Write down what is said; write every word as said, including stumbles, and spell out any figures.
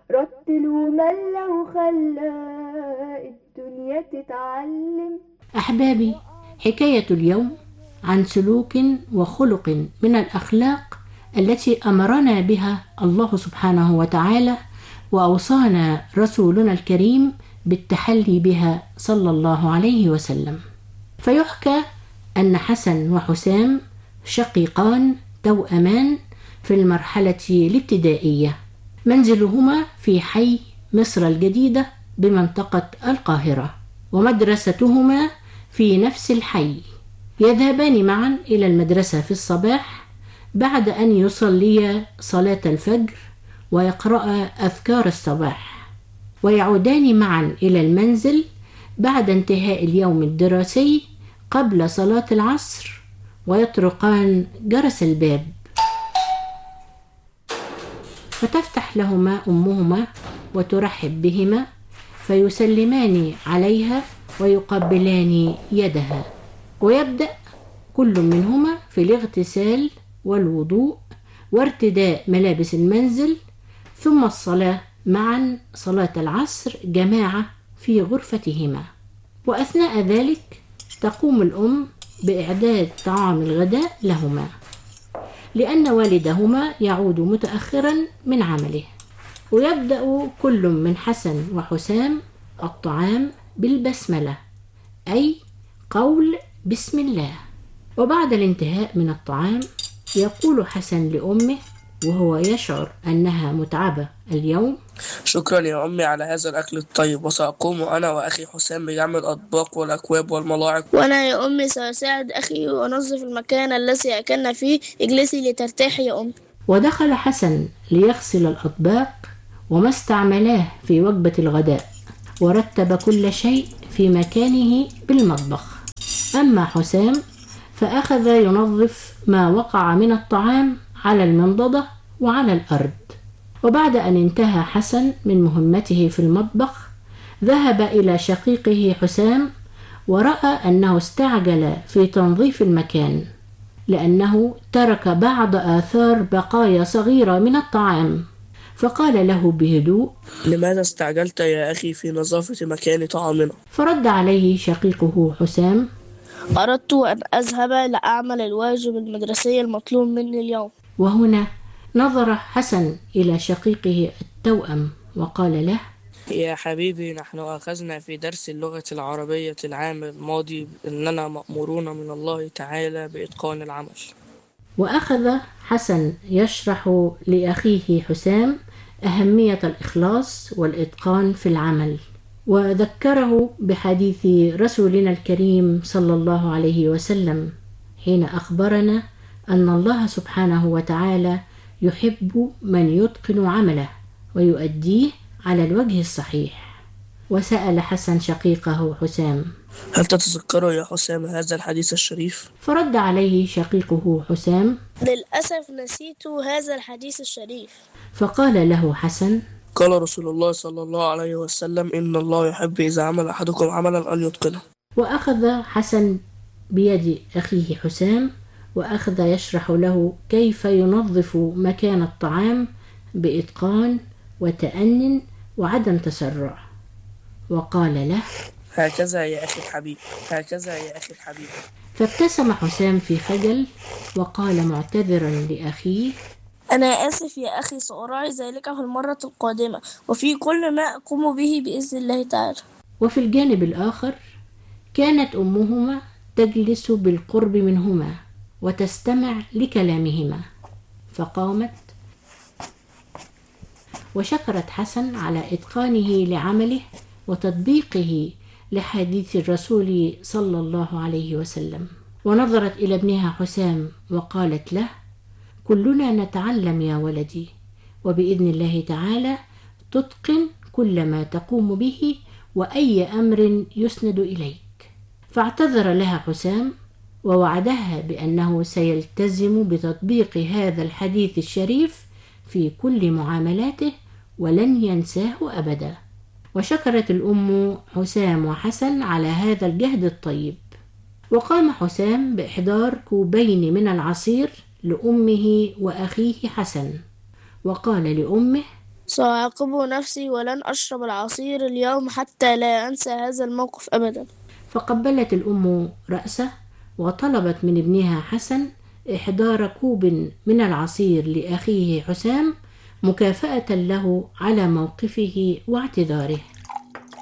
رتل ومن لو خلى الدنيا تتعلم. أحبابي، حكاية اليوم عن سلوك وخلق من الأخلاق التي أمرنا بها الله سبحانه وتعالى، وأوصانا رسولنا الكريم بالتحلي بها صلى الله عليه وسلم. فيحكى أن حسن وحسام شقيقان توأمان في المرحلة الابتدائية، منزلهما في حي مصر الجديدة بمنطقة القاهرة، ومدرستهما في نفس الحي. يذهبان معا إلى المدرسة في الصباح بعد أن يصليا صلاة الفجر ويقرأ أذكار الصباح، ويعودان معا إلى المنزل بعد انتهاء اليوم الدراسي قبل صلاة العصر، ويطرقان جرس الباب، فتفتح لهما أمهما وترحب بهما، فيسلمان عليها ويقبلان يدها، ويبدأ كل منهما في الاغتسال والوضوء وارتداء ملابس المنزل، ثم الصلاة معا صلاة العصر جماعة في غرفتهما. وأثناء ذلك تقوم الأم بإعداد طعام الغداء لهما، لأن والدهما يعود متأخرا من عمله. ويبدأ كل من حسن وحسام الطعام بالبسملة، أي قول بسم الله. وبعد الانتهاء من الطعام يقول حسن لأمه وهو يشعر أنها متعبة اليوم: شكرا يا أمي على هذا الأكل الطيب، وسأقوم أنا وأخي حسام بجمع الأطباق والأكواب والملاعق. وأنا يا أمي سأساعد أخي وأنظف المكان الذي أكلنا فيه. اجلسي لترتاحي يا أمي. ودخل حسن ليغسل الأطباق وما استعملاه في وجبة الغداء، ورتب كل شيء في مكانه بالمطبخ. أما حسام فأخذ ينظف ما وقع من الطعام على المنضدة وعلى الأرض. وبعد أن انتهى حسن من مهمته في المطبخ، ذهب إلى شقيقه حسام ورأى أنه استعجل في تنظيف المكان، لأنه ترك بعض آثار بقايا صغيرة من الطعام، فقال له بهدوء: لماذا استعجلت يا أخي في نظافة مكان طعامنا؟ فرد عليه شقيقه حسام: أردت أن أذهب لأعمل الواجب المدرسي المطلوب مني اليوم. وهنا نظر حسن إلى شقيقه التوأم وقال له: يا حبيبي، نحن أخذنا في درس اللغة العربية العام الماضي أننا مأمورون من الله تعالى بإتقان العمل. وأخذ حسن يشرح لأخيه حسام أهمية الإخلاص والإتقان في العمل، وذكره بحديث رسولنا الكريم صلى الله عليه وسلم حين أخبرنا أن الله سبحانه وتعالى يحب من يتقن عمله ويؤديه على الوجه الصحيح. وسأل حسن شقيقه حسام: هل تتذكر يا حسام هذا الحديث الشريف؟ فرد عليه شقيقه حسام: للأسف نسيت هذا الحديث الشريف. فقال له حسن: قال رسول الله صلى الله عليه وسلم: إن الله يحب إذا عمل أحدكم عملا أن يتقنه. وأخذ حسن بيد أخيه حسام وأخذ يشرح له كيف ينظف مكان الطعام بإتقان وتأن وعدم تسرع، وقال له: هكذا يا أخي الحبيب، هكذا يا أخي الحبيب. فابتسم حسام في خجل وقال معتذرا لأخيه: أنا آسف يا أخي، سأراعي ذلك في المرة القادمة وفي كل ما أقوم به بإذن الله تعالى. وفي الجانب الآخر كانت أمهما تجلس بالقرب منهما وتستمع لكلامهما، فقامت وشكرت حسن على إتقانه لعمله وتطبيقه لحديث الرسول صلى الله عليه وسلم، ونظرت إلى ابنها حسام وقالت له: كلنا نتعلم يا ولدي، وبإذن الله تعالى تتقن كل ما تقوم به وأي أمر يسند إليك. فاعتذر لها حسام ووعدها بأنه سيلتزم بتطبيق هذا الحديث الشريف في كل معاملاته ولن ينساه أبدا. وشكرت الأم حسام وحسن على هذا الجهد الطيب. وقام حسام بإحضار كوبين من العصير لأمه وأخيه حسن، وقال لأمه: سأعاقب نفسي ولن أشرب العصير اليوم حتى لا أنسى هذا الموقف أبدا. فقبلت الأم رأسه وطلبت من ابنها حسن إحضار كوب من العصير لأخيه حسام مكافأة له على موقفه واعتذاره.